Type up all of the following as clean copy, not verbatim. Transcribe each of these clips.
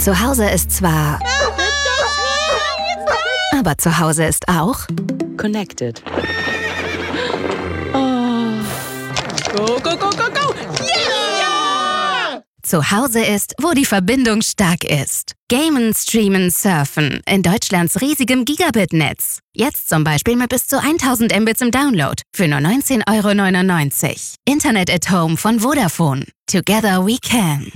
Zu Hause ist zwar... Aber zu Hause ist auch... Connected. Go, go, go, go, go! Yeah! Zu Hause ist, wo die Verbindung stark ist. Gamen, streamen, surfen. In Deutschlands riesigem Gigabit-Netz. Jetzt zum Beispiel mit bis zu 1000 Mbits im Download. Für nur 19,99 €. Internet at Home von Vodafone. Together we can.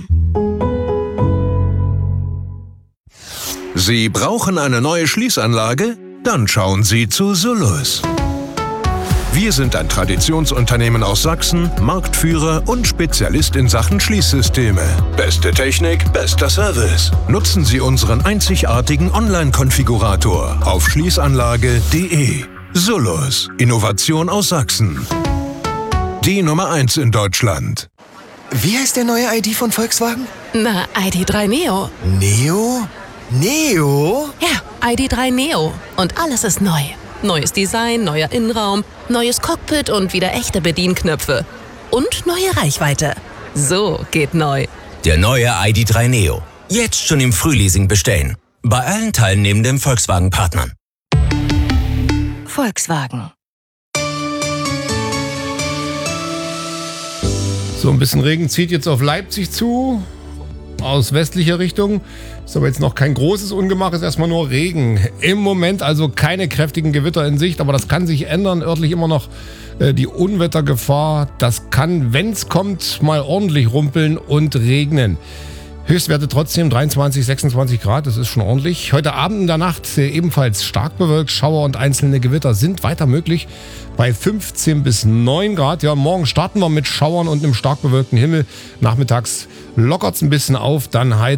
Sie brauchen eine neue Schließanlage? Dann schauen Sie zu Solus. Wir sind ein Traditionsunternehmen aus Sachsen, Marktführer und Spezialist in Sachen Schließsysteme. Beste Technik, bester Service. Nutzen Sie unseren einzigartigen Online-Konfigurator auf schließanlage.de. Solus, Innovation aus Sachsen. Die Nummer 1 in Deutschland. Wie heißt der neue ID von Volkswagen? Na, ID.3 Neo. Neo? Neo? Ja, ID.3 Neo. Und alles ist neu. Neues Design, neuer Innenraum, neues Cockpit und wieder echte Bedienknöpfe. Und neue Reichweite. So geht neu. Der neue ID.3 Neo. Jetzt schon im Frühleasing bestellen. Bei allen teilnehmenden Volkswagen-Partnern. Volkswagen. So, ein bisschen Regen zieht jetzt auf Leipzig zu. Aus westlicher Richtung. Ist aber jetzt noch kein großes Ungemach, ist erstmal nur Regen. Im Moment also keine kräftigen Gewitter in Sicht, aber das kann sich ändern. Örtlich immer noch die Unwettergefahr. Das kann, wenn es kommt, mal ordentlich rumpeln und regnen. Höchstwerte trotzdem 23, 26 Grad, das ist schon ordentlich. Heute Abend in der Nacht ebenfalls stark bewölkt. Schauer und einzelne Gewitter sind weiter möglich bei 15 bis 9 Grad. Ja, morgen starten wir mit Schauern und einem stark bewölkten Himmel. Nachmittags lockert es ein bisschen auf, dann heizt